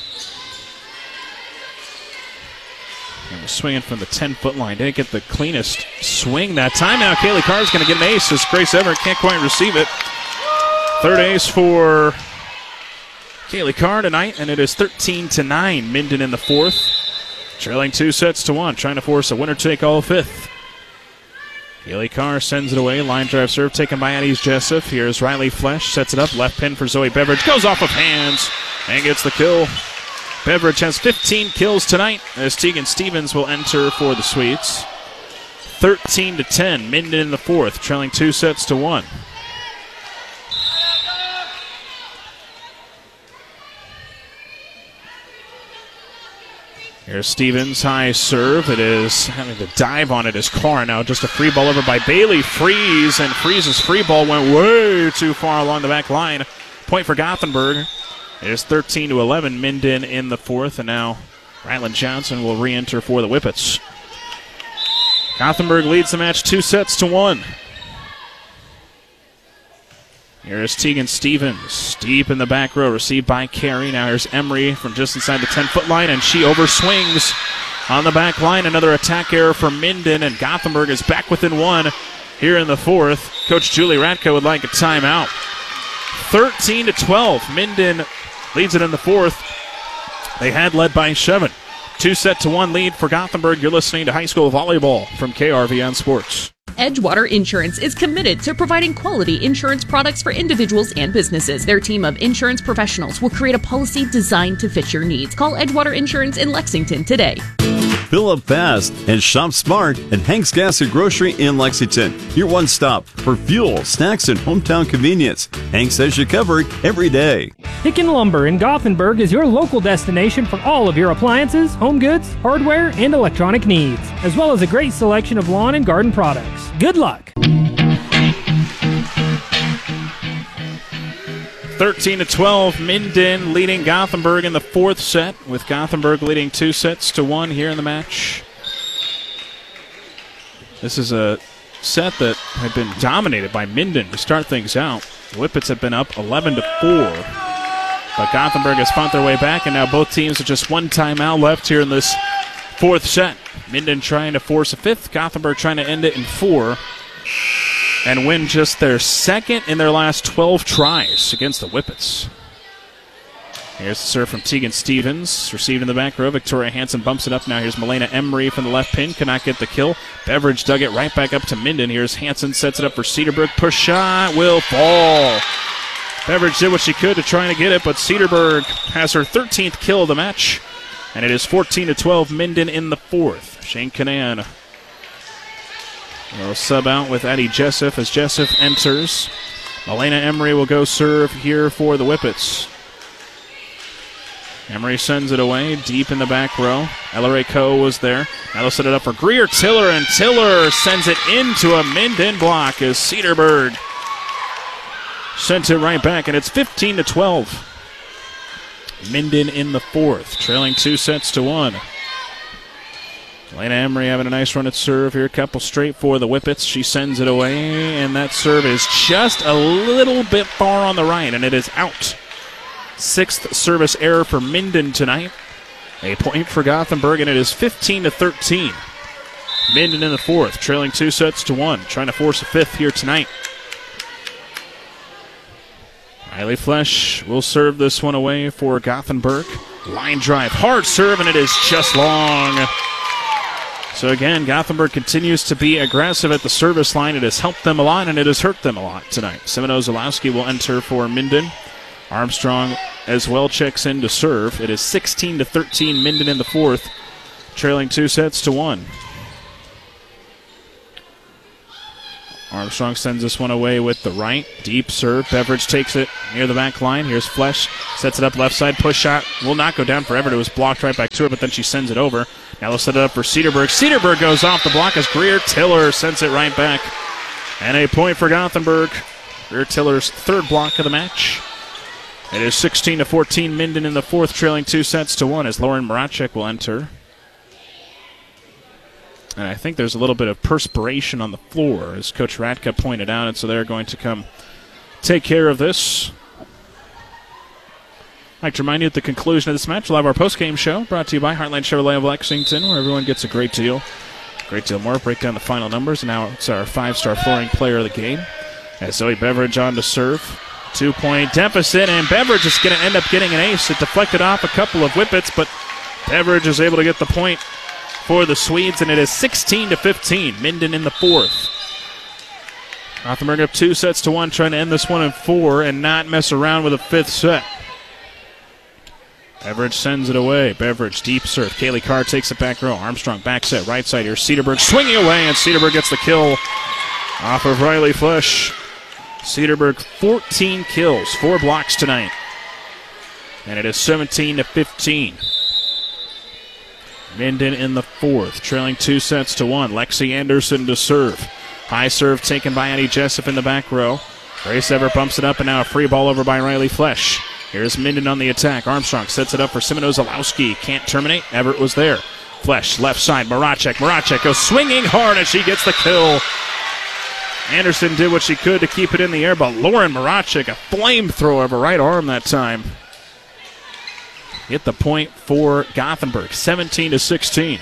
And was swinging from the 10-foot line. Didn't get the cleanest swing that time. Now Kaylee Carr is going to get an ace as Grace Everett can't quite receive it. Third ace for Kaylee Carr tonight, and it is 13-9 Minden in the fourth, trailing 2-1, trying to force a winner-take-all fifth. Kaylee Carr sends it away. Line drive serve taken by Addie Jessup. Here's Riley Flesch. Sets it up. Left pin for Zoe Beveridge. Goes off of hands and gets the kill. Beveridge has 15 kills tonight as Tegan Stevens will enter for the Swedes. 13-10. Minden in the fourth, trailing 2-1. Here's Stevens, high serve. It is having to dive on it is Carr. Now just a free ball over by Bailey Freeze, and Freeze's free ball went way too far along the back line. Point for Gothenburg. It is 13-11, Minden in the fourth, and now Ryland Johnson will re-enter for the Whippets. Gothenburg leads the match 2-1. Here's Tegan Stevens, deep in the back row, received by Carey. Now here's Emery from just inside the 10-foot line, and she overswings on the back line. Another attack error for Minden, and Gothenburg is back within one here in the fourth. Coach Julie Ratka would like a timeout. 13-12, Minden leads it in the fourth. They had led by 7. 2-1 lead for Gothenburg. You're listening to high school volleyball from KRVN Sports.
Edgewater Insurance is committed to providing quality insurance products for individuals and businesses. Their team of insurance professionals will create a policy designed to fit your needs. Call Edgewater Insurance in Lexington today.
Fill up fast and shop smart at Hank's Gas and Grocery in Lexington. Your one stop for fuel, snacks, and hometown convenience. Hank's has you covered every day.
Hicken Lumber in Gothenburg is your local destination for all of your appliances, home goods, hardware, and electronic needs, as well as a great selection of lawn and garden products. Good luck!
13-12, Minden leading Gothenburg in the fourth set, with Gothenburg leading 2-1 here in the match. This is a set that had been dominated by Minden to start things out. The Whippets have been up 11-4, but Gothenburg has fought their way back, and now both teams have just one timeout left here in this fourth set. Minden trying to force a fifth, Gothenburg trying to end it in 4. And win just their second in their last 12 tries against the Whippets. Here's the serve from Tegan Stevens. Received in the back row. Victoria Hansen bumps it up. Now here's Milena Emery from the left pin. Cannot get the kill. Beveridge dug it right back up to Minden. Here's Hansen. Sets it up for Cedarburg. Push shot will fall. Beveridge did what she could to try and get it, but Cedarburg has her 13th kill of the match. And it is 14-12 Minden in the fourth. Shane Canan will sub out with Addie Jessup as Jessup enters. Milena Emery will go serve here for the Whippets. Emery sends it away deep in the back row. Ella Coe was there. Now they'll set it up for Greer Tiller, and Tiller sends it into a Minden block as Cedarburg sent it right back, and it's 15-12. Minden in the fourth, trailing 2-1. Elena Emery having a nice run at serve here. A couple straight for the Whippets. She sends it away, and that serve is just a little bit far on the right, and it is out. Sixth service error for Minden tonight. A point for Gothenburg, and it is 15-13. Minden in the fourth, trailing 2-1. Trying to force a fifth here tonight. Riley Flesch will serve this one away for Gothenburg. Line drive, hard serve, and it is just long. So again, Gothenburg continues to be aggressive at the service line. It has helped them a lot, and it has hurt them a lot tonight. Semino Zalowski will enter for Minden. Armstrong as well checks in to serve. It is 16-13 Minden in the fourth, trailing 2-1. Armstrong sends this one away with the right. Deep serve. Beveridge takes it near the back line. Here's Flesh. Sets it up left side. Push shot. Will not go down forever. It was blocked right back to her, but then she sends it over. Now they'll set it up for Cedarburg. Cedarburg goes off the block as Greer Tiller sends it right back. And a point for Gothenburg. Greer Tiller's third block of the match. It is 16-14. Minden in the fourth, trailing 2-1 as Lauren Maracek will enter. And I think there's a little bit of perspiration on the floor, as Coach Radka pointed out, and so they're going to come take care of this. I'd like to remind you at the conclusion of this match, we'll have our post-game show brought to you by Heartland Chevrolet of Lexington, where everyone gets a great deal. Great deal more. Break down the final numbers, and now it's our 5-star flooring player of the game. As Zoe Beveridge on to serve. 2-point deficit, and Beveridge is going to end up getting an ace. It deflected off a couple of whippets, but Beveridge is able to get the point for the Swedes, and it is 16-15. Minden in the fourth. Gothenburg up 2-1, trying to end this one in 4 and not mess around with a fifth set. Beveridge sends it away. Beveridge, deep serve. Kaylee Carr takes it back row. Armstrong back set, right side here. Cedarburg swinging away, and Cedarburg gets the kill off of Riley Flesh. Cedarburg, 14 kills, 4 blocks tonight. And it is 17-15. Minden in the fourth, trailing 2-1. Lexi Anderson to serve. High serve taken by Addie Jessup in the back row. Grace Everett bumps it up, and now a free ball over by Riley Flesh. Here's Minden on the attack. Armstrong sets it up for Simone Zalowski. Can't terminate. Everett was there. Flesh, left side. Maracek. Maracek goes swinging hard, and she gets the kill. Anderson did what she could to keep it in the air, but Lauren Maracek, a flamethrower of a right arm that time. Hit the point for Gothenburg, 17-16.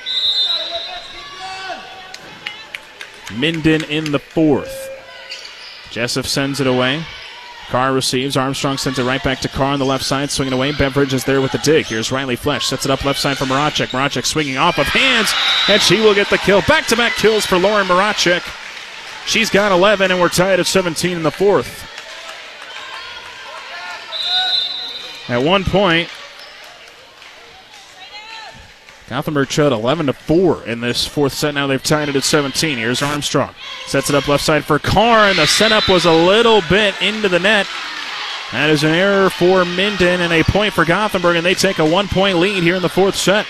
Minden in the fourth. Jessup sends it away. Carr receives. Armstrong sends it right back to Carr on the left side, swinging away. Beveridge is there with the dig. Here's Riley Flesh. Sets it up left side for Maracek. Maracek swinging off of hands, and she will get the kill. Back-to-back kills for Lauren Maracek. She's got 11, and we're tied at 17 in the fourth. At one point, Gothenburg trailed 11-4 in this fourth set. Now they've tied it at 17. Here's Armstrong. Sets it up left side for Carr, and the setup was a little bit into the net. That is an error for Minden and a point for Gothenburg, and they take a 1-point lead here in the fourth set.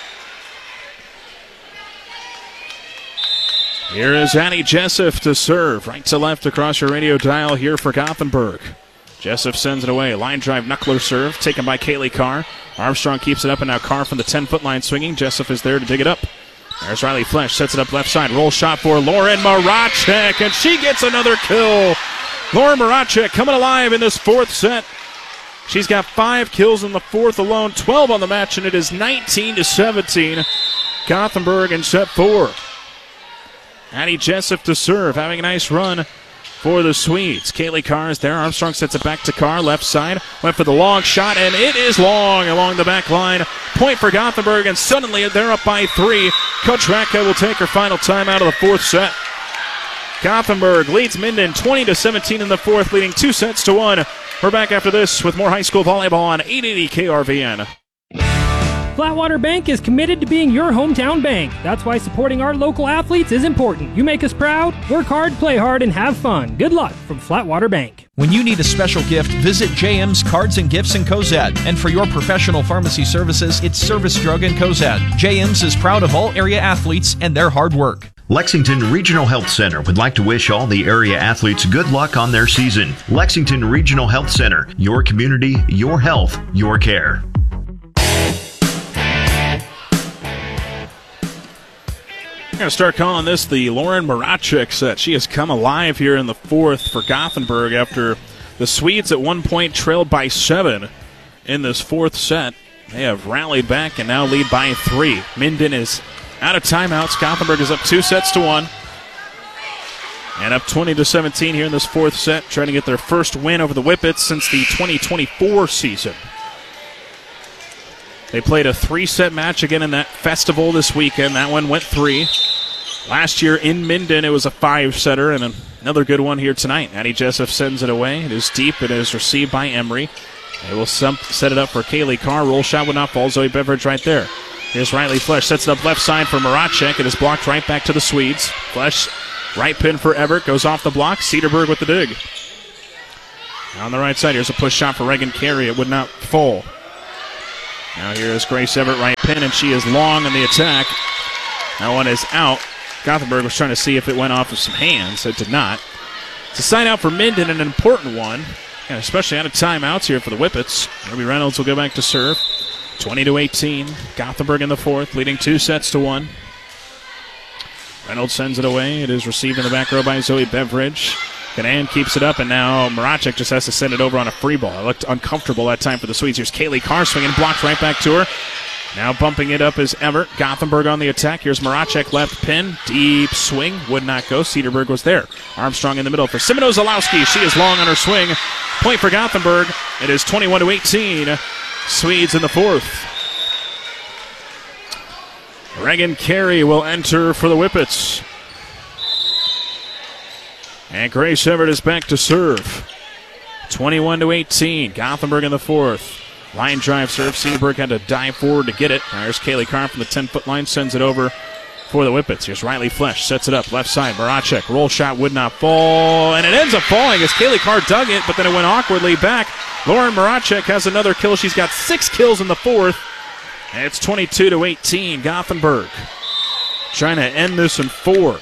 Here is Addie Jessup to serve. Right to left across your radio dial here for Gothenburg. Jessup sends it away. Line drive knuckler serve taken by Kaylee Carr. Armstrong keeps it up, and now Carr from the 10-foot line swinging. Jessup is there to dig it up. There's Riley Flesh. Sets it up left side. Roll shot for Lauren Maracek, and she gets another kill. Lauren Maracek coming alive in this fourth set. She's got 5 kills in the fourth alone, 12 on the match, and it is 19-17. Gothenburg in set 4. Addie Jessup to serve, having a nice run for the Swedes. Kaylee Carr is there. Armstrong sets it back to Carr, left side. Went for the long shot, and it is long along the back line. Point for Gothenburg, and suddenly they're up by 3. Coach Radka will take her final time out of the fourth set. Gothenburg leads Minden 20-17 in the fourth, leading 2-1. We're back after this with more high school volleyball on 880 KRVN.
Flatwater Bank is committed to being your hometown bank. That's why supporting our local athletes is important. You make us proud, work hard, play hard, and have fun. Good luck from Flatwater Bank.
When you need a special gift, visit JM's Cards and Gifts in Cozad. And for your professional pharmacy services, it's Service Drug in Cozad. JM's is proud of all area athletes and their hard work.
Lexington Regional Health Center would like to wish all the area athletes good luck on their season. Lexington Regional Health Center, your community, your health, your care.
I'm going to start calling this the Lauren Maracek set. She has come alive here in the fourth for Gothenburg after the Swedes at one point trailed by 7 in this fourth set. They have rallied back and now lead by 3. Minden is out of timeouts. Gothenburg is up 2-1. And up 20-17 here in this fourth set, trying to get their first win over the Whippets since the 2024 season. They played a 3-set match again in that festival this weekend. That one went 3. Last year in Minden, it was a 5-setter, and another good one here tonight. Addie Jessup sends it away. It is deep. It is received by Emery. They will set it up for Kaylee Carr. Roll shot would not fall. Zoe Beveridge right there. Here's Riley Flesh. Sets it up left side for Maracek. It is blocked right back to the Swedes. Flesh Right pin for Everett. Goes off the block. Cedarburg with the dig. On the right side, here's a push shot for Reagan Carey. It would not fall. Now here is Grace Everett, right pin, and she is long in the attack. That one is out. Gothenburg was trying to see if it went off of some hands. It did not. It's a side out for Minden, an important one, and especially out of timeouts here for the Whippets. Ruby Reynolds will go back to serve. 20-18. Gothenburg in the fourth, leading 2-1. Reynolds sends it away. It is received in the back row by Zoe Beveridge. Canan keeps it up, and now Maracek just has to send it over on a free ball. It looked uncomfortable that time for the Swedes. Here's Kaylee Carr swinging, blocked right back to her. Now bumping it up is Everett. Gothenburg on the attack. Here's Maracek, left pin. Deep swing. Would not go. Cedarburg was there. Armstrong in the middle for Semino-Zalowski. She is long on her swing. Point for Gothenburg. It is 21-18. Swedes in the fourth. Reagan Carey will enter for the Whippets. And Grace Everett is back to serve. 21-18. Gothenburg in the fourth. Line drive serve. Cedarburg had to dive forward to get it. There's Kaylee Carr from the 10-foot line. Sends it over for the Whippets. Here's Riley Flesch. Sets it up. Left side. Maracek. Roll shot would not fall. And it ends up falling as Kaylee Carr dug it, but then it went awkwardly back. Lauren Maracek has another kill. She's got 6 kills in the fourth. And it's 22-18. Gothenburg trying to end this in 4.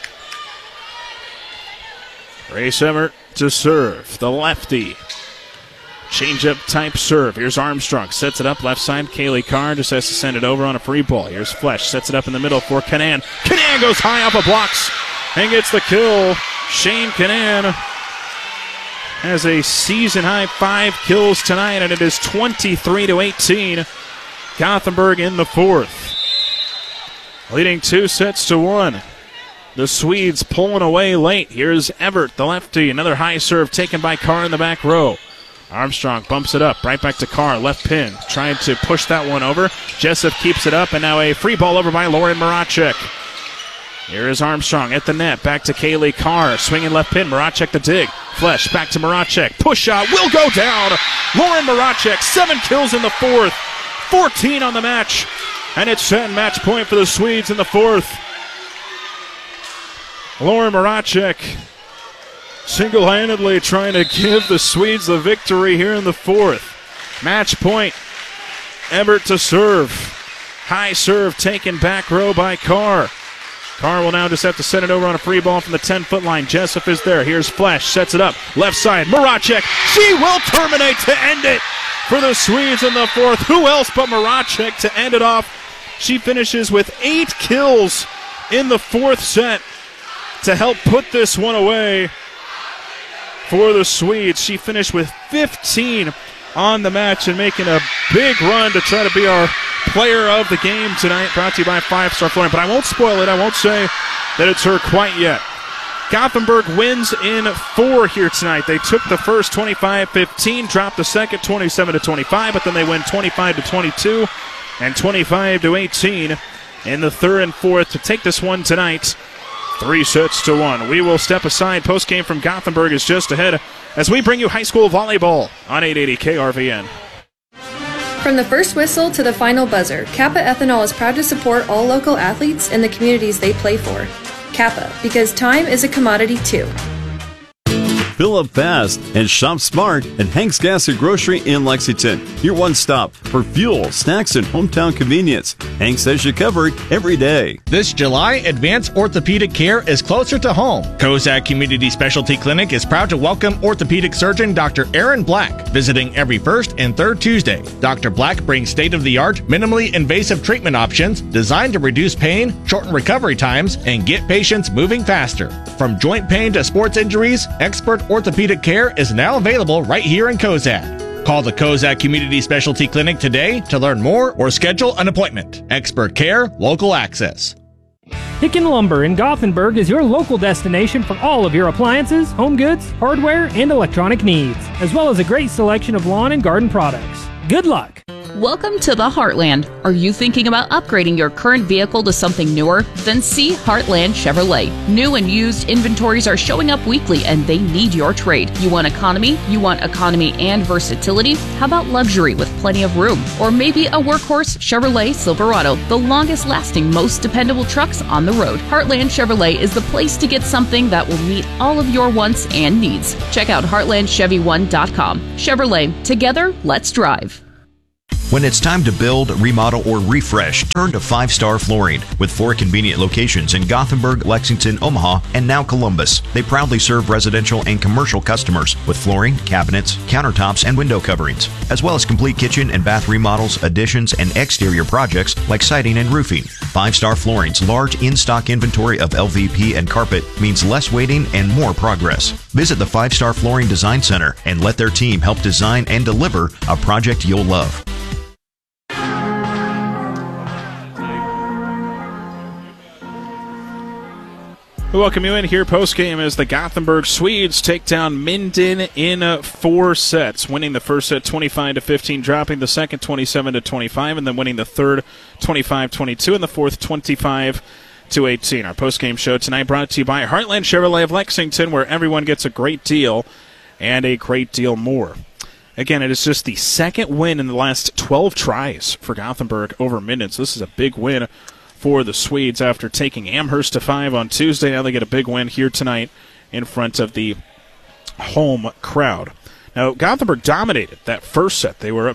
Grace Everett to serve. The lefty. Change-up type serve. Here's Armstrong. Sets it up left side. Kaylee Carr just has to send it over on a free ball. Here's Flesch. Sets it up in the middle for Canan. Canan goes high off of blocks and gets the kill. Shane Canan has a season-high 5 kills tonight, and it is 23-18. Gothenburg in the fourth. Leading 2-1. The Swedes pulling away late. Here's Everett, the lefty. Another high serve taken by Carr in the back row. Armstrong bumps it up. Right back to Carr. Left pin. Trying to push that one over. Jessup keeps it up, and now a free ball over by Lauren Maracek. Here is Armstrong at the net. Back to Kaylee Carr. Swinging left pin. Maracek the dig. Flesch back to Maracek. Push shot will go down. Lauren Maracek, 7 kills in the fourth. 14 on the match. And it's set match point for the Swedes in the fourth. Lauren Maracek single-handedly trying to give the Swedes the victory here in the fourth. Match point. Everett to serve. High serve taken back row by Carr. Carr will now just have to send it over on a free ball from the 10-foot line. Jessup is there. Here's Flesch. Sets it up. Left side. Maracek. She will terminate to end it for the Swedes in the fourth. Who else but Maracek to end it off? She finishes with 8 kills in the fourth set to help put this one away for the Swedes. She finished with 15 on the match and making a big run to try to be our player of the game tonight. Brought to you by 5 Star Flooring. But I won't spoil it. I won't say that it's her quite yet. Gothenburg wins in 4 here tonight. They took the first 25-15, dropped the second 27-25, but then they win 25-22 and 25-18 in the third and fourth to take this one tonight. 3-1. We will step aside. Postgame from Gothenburg is just ahead as we bring you high school volleyball on 880 KRVN.
From the first whistle to the final buzzer, Kappa Ethanol is proud to support all local athletes and the communities they play for. Kappa, because time is a commodity too.
Fill up fast and shop smart at Hank's Gas and Grocery in Lexington. Your one stop for fuel, snacks, and hometown convenience. Hank says you covered every day.
This July, Advanced Orthopedic Care is closer to home. Kozak Community Specialty Clinic is proud to welcome orthopedic surgeon Dr. Aaron Black, visiting every first and third Tuesday. Dr. Black brings state-of-the-art, minimally invasive treatment options designed to reduce pain, shorten recovery times, and get patients moving faster. From joint pain to sports injuries, expert orthopedic care is now available right here in Kozak. Call the Kozak Community Specialty Clinic today to learn more or schedule an appointment. Expert care, local access.
Hicken Lumber in Gothenburg is your local destination for all of your appliances, home goods, hardware, and electronic needs, as well as a great selection of lawn and garden products. Good luck!
Welcome to the Heartland. Are you thinking about upgrading your current vehicle to something newer? Then see Heartland Chevrolet. New and used inventories are showing up weekly and they need your trade. You want economy? You want economy and versatility? How about luxury with plenty of room? Or maybe a workhorse Chevrolet Silverado, the longest lasting, most dependable trucks on the road. Heartland Chevrolet is the place to get something that will meet all of your wants and needs. Check out heartlandchevy1.com. Chevrolet, together, let's drive.
When it's time to build, remodel, or refresh, turn to 5 Star Flooring. With 4 convenient locations in Gothenburg, Lexington, Omaha, and now Columbus. They proudly serve residential and commercial customers with flooring, cabinets, countertops, and window coverings, as well as complete kitchen and bath remodels, additions, and exterior projects like siding and roofing. 5 Star Flooring's large in-stock inventory of LVP and carpet means less waiting and more progress. Visit the 5 Star Flooring Design Center and let their team help design and deliver a project you'll love.
We welcome you in here post-game as the Gothenburg Swedes take down Minden in 4 sets, winning the first set 25-15, dropping the second 27-25, and then winning the third 25-22, and the fourth 25-18. Our post-game show tonight brought to you by Heartland Chevrolet of Lexington, where everyone gets a great deal and a great deal more. Again, it is just the second win in the last 12 tries for Gothenburg over Minden, so this is a big win for the Swedes after taking Amherst to 5 on Tuesday. Now they get a big win here tonight in front of the home crowd. Now, Gothenburg dominated that first set. They were up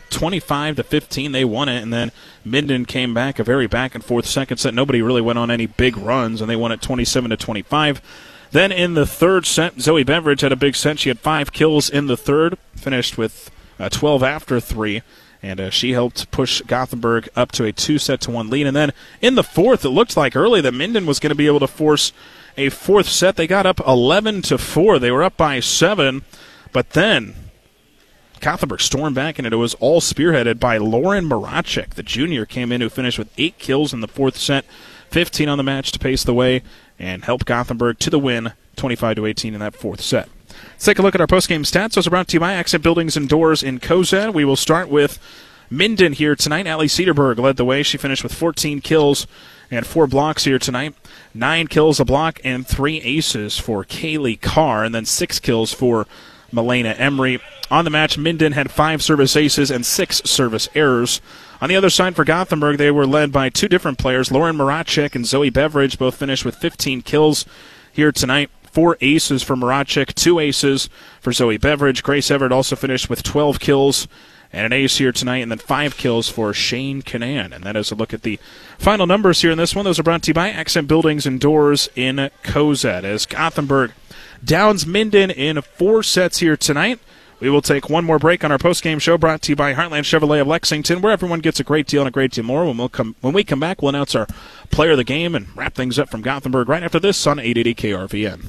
25-15. They won it, and then Minden came back, a very back-and-forth second set. Nobody really went on any big runs, and they won it 27-25. Then in the third set, Zoe Beveridge had a big set. She had 5 kills in the third, finished with 12 after 3. And she helped push Gothenburg up to a 2-1 lead. And then in the fourth, it looked like early that Minden was going to be able to force a fourth set. They got up 11-4. They were up by 7. But then Gothenburg stormed back, and it was all spearheaded by Lauren Maracek. The junior came in who finished with 8 kills in the fourth set, 15 on the match to pace the way, and help Gothenburg to the win, 25-18 in that fourth set. Let's take a look at our post-game stats. Those are brought to you by Accent Buildings and Doors in Cozad. We will start with Minden here tonight. Allie Cederberg led the way. She finished with 14 kills and 4 blocks here tonight. 9 kills, a block, and 3 aces for Kaylee Carr, and then 6 kills for Milena Emery. On the match, Minden had 5 service aces and 6 service errors. On the other side for Gothenburg, they were led by 2 different players. Lauren Maracek and Zoe Beveridge both finished with 15 kills here tonight. 4 aces for Maracek, 2 aces for Zoe Beveridge. Grace Everett also finished with 12 kills and an ace here tonight, and then 5 kills for Shane Canan. And that is a look at the final numbers here in this one. Those are brought to you by Accent Buildings and Doors in Cozad. As Gothenburg downs Minden in 4 sets here tonight. We will take one more break on our post-game show, brought to you by Heartland Chevrolet of Lexington, where everyone gets a great deal and a great deal more. When we come back, we'll announce our player of the game and wrap things up from Gothenburg right after this on 880 KRVN.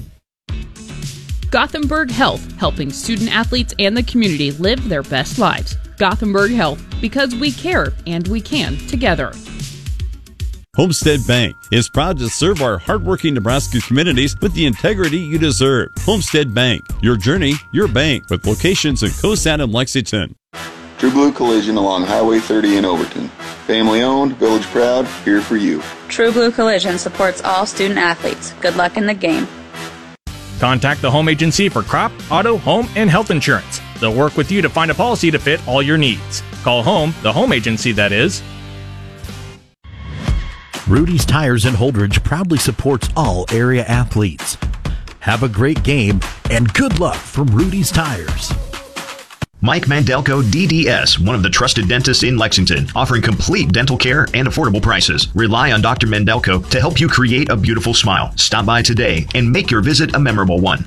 Gothenburg Health, helping student athletes and the community live their best lives. Gothenburg Health, because we care and we can together.
Homestead Bank is proud to serve our hardworking Nebraska communities with the integrity you deserve. Homestead Bank, your journey, your bank, with locations in Cozad and Lexington.
True Blue Collision along Highway 30 in Overton. Family owned, village proud, here for you.
True Blue Collision supports all student athletes. Good luck in the game.
Contact the Home Agency for crop, auto, home, and health insurance. They'll work with you to find a policy to fit all your needs. Call home, the Home Agency, that is.
Rudy's Tires in Holdridge proudly supports all area athletes. Have a great game and good luck from Rudy's Tires.
Mike Mandelko, DDS, one of the trusted dentists in Lexington, offering complete dental care and affordable prices. Rely on Dr. Mandelko to help you create a beautiful smile. Stop by today and make your visit a memorable one.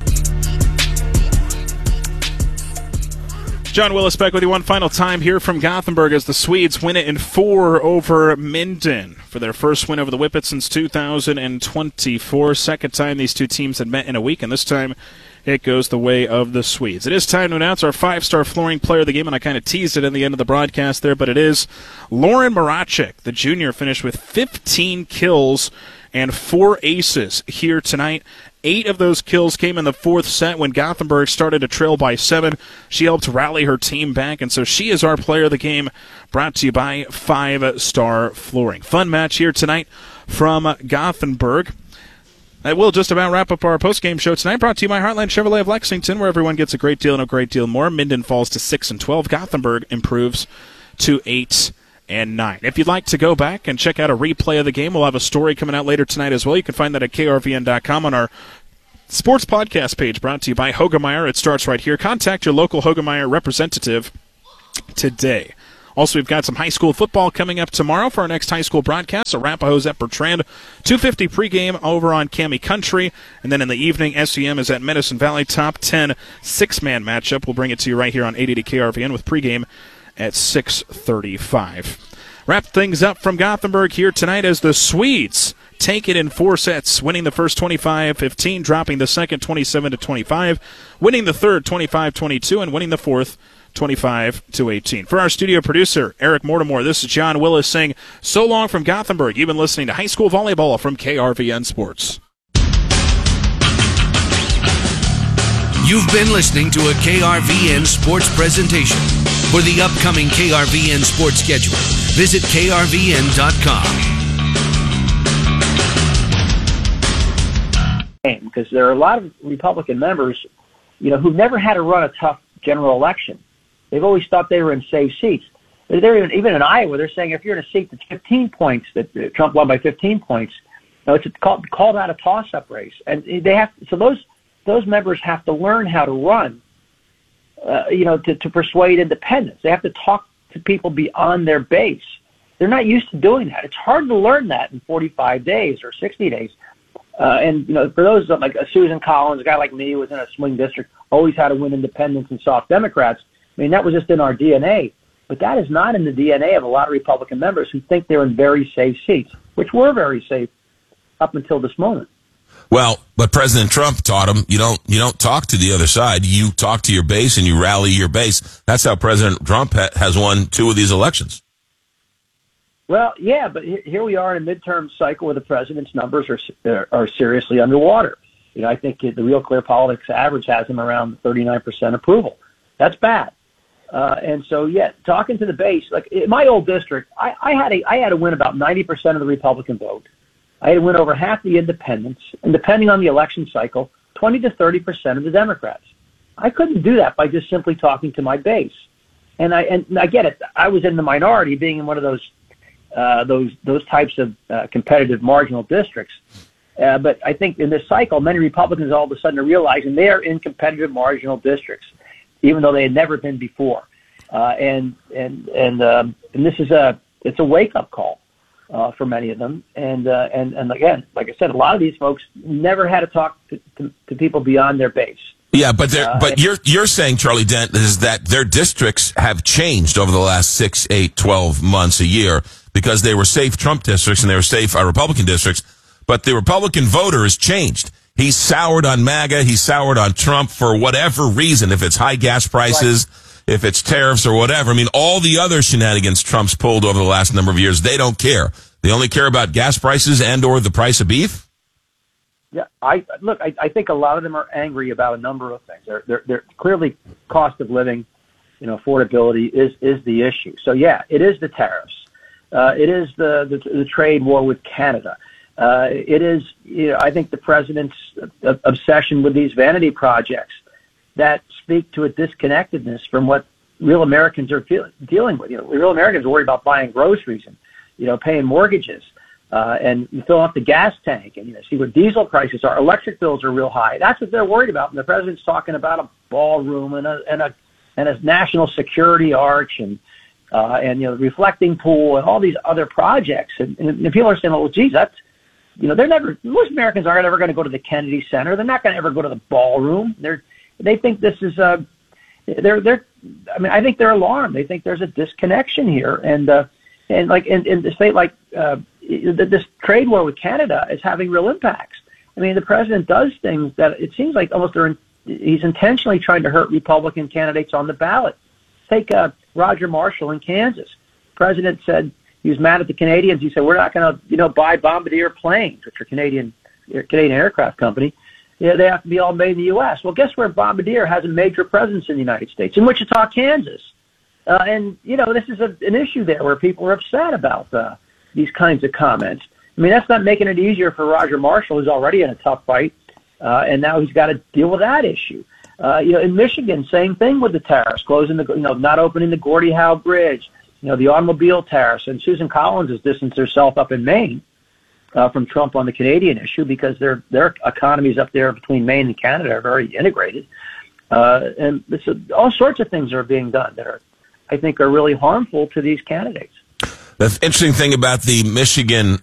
John Willis back with you one final time here from Gothenburg as the Swedes win it in 4 over Minden for their first win over the Whippets since 2024. Second time these two teams had met in a week, and this time it goes the way of the Swedes. It is time to announce our 5-star flooring player of the game, and I kind of teased it in the end of the broadcast there, but it is Lauren Maracek. The junior finished with 15 kills and 4 aces here tonight. 8 of those kills came in the 4th set when Gothenburg started to trail by 7. She helped rally her team back, and so she is our player of the game, brought to you by 5 Star Flooring. Fun match here tonight from Gothenburg. That will just about wrap up our postgame show tonight, brought to you by Heartland Chevrolet of Lexington, where everyone gets a great deal and a great deal more. Minden falls to 6-12. Gothenburg improves to 8-9. If you'd like to go back and check out a replay of the game, we'll have a story coming out later tonight as well. You can find that at krvn.com on our sports podcast page, brought to you by Hogemeyer. It starts right here. Contact your local Hogemeyer representative today. Also, we've got some high school football coming up tomorrow for our next high school broadcast. Arapahoe's at Bertrand, 2:50 pregame over on Cami Country. And then in the evening, SEM is at Medicine Valley. Top 10 6-man matchup. We'll bring it to you right here on 880 KRVN with pregame at 6:35. Wrap things up from Gothenburg here tonight as the Swedes take it in 4 sets, winning the first 25-15, dropping the second 27-25, winning the third 25-22, and winning the fourth 25-18. For our studio producer, Eric Mortimer, this is John Willis saying so long from Gothenburg. You've been listening to High School Volleyball from KRVN Sports.
You've been listening to a KRVN Sports presentation. For the upcoming KRVN Sports schedule, visit krvn.com.
Because there are a lot of Republican members, who've never had to run a tough general election. They've always thought they were in safe seats. They're even in Iowa, they're saying if you're in a seat that's 15 points, that Trump won by 15 points, it's called out a toss-up race. And they have, so those members have to learn how to run, to persuade independents. They have to talk to people beyond their base. They're not used to doing that. It's hard to learn that in 45 days or 60 days. And for those like Susan Collins, a guy like me who was in a swing district, always had to win independents and soft Democrats. I mean, that was just in our DNA. But that is not in the DNA of a lot of Republican members who think they're in very safe seats, which were very safe up until this moment.
Well, but President Trump taught him you don't talk to the other side. You talk to your base and you rally your base. That's how President Trump has won 2 of these elections.
Well, yeah, but here we are in a midterm cycle where the president's numbers are seriously underwater. I think the Real Clear Politics average has him around 39% approval. That's bad. And so, talking to the base, like in my old district, I had to win about 90% of the Republican vote. I had to win over half the independents, and depending on the election cycle, 20 to 30% of the Democrats. I couldn't do that by just simply talking to my base. And I get it. I was in the minority, being in one of those types of competitive marginal districts. But I think in this cycle, many Republicans all of a sudden are realizing they are in competitive marginal districts, even though they had never been before. And this is it's a wake up call for many of them. And again, like I said, a lot of these folks never had to talk to people beyond their base.
Yeah, but you're saying, Charlie Dent, is that their districts have changed over the last 6, 8, 12 months, a year, because they were safe Trump districts and they were safe Republican districts, but the Republican voter has changed. He's soured on MAGA. He's soured on Trump for whatever reason, if it's high gas prices, if it's tariffs or whatever. I mean, all the other shenanigans Trump's pulled over the last number of years, they don't care. They only care about gas prices and or the price of beef.
Yeah, I think a lot of them are angry about a number of things. They're clearly cost of living, affordability is the issue. So it is the tariffs. It is the trade war with Canada. It is, I think the president's obsession with these vanity projects that speak to a disconnectedness from what real Americans are dealing with. Real Americans are worried about buying groceries and, paying mortgages, and filling up the gas tank and, see what diesel prices are. Electric bills are real high. That's what they're worried about. And the president's talking about a ballroom and a national security arch and the reflecting pool and all these other projects. And people are saying, well, geez, that's, most Americans aren't ever going to go to the Kennedy Center. They're not going to ever go to the ballroom. They think this is, I think they're alarmed. They think there's a disconnection here. And like in the state, like, this trade war with Canada is having real impacts. I mean, the president does things that it seems like almost he's intentionally trying to hurt Republican candidates on the ballot. Take Roger Marshall in Kansas. The president said, He was mad at the Canadians. He said, we're not going to, buy Bombardier planes, which are Canadian aircraft company. Yeah, they have to be all made in the U.S. Well, guess where Bombardier has a major presence in the United States? In Wichita, Kansas. This is an issue there where people are upset about these kinds of comments. I mean, that's not making it easier for Roger Marshall, who's already in a tough fight, and now he's got to deal with that issue. In Michigan, same thing with the tariffs, not opening the Gordie Howe Bridge, the automobile tariffs, and Susan Collins has distanced herself up in Maine from Trump on the Canadian issue because their economies up there between Maine and Canada are very integrated. And all sorts of things are being done that I think are really harmful to these candidates.
The interesting thing about the Michigan